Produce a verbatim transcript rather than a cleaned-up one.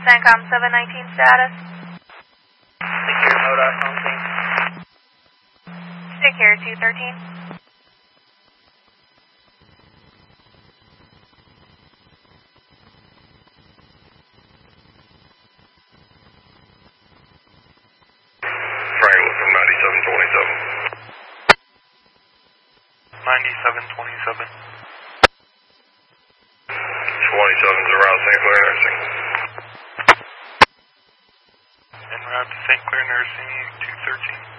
CENTCOM seven nineteen status. Secure MoDOT phone team. Secure two thirteen. Triangle from ninety-seven twenty-seven. ninety-seven twenty-seven. twenty-seven's around Saint Clair Nursing. En route to Saint Clair Nursing, two thirteen.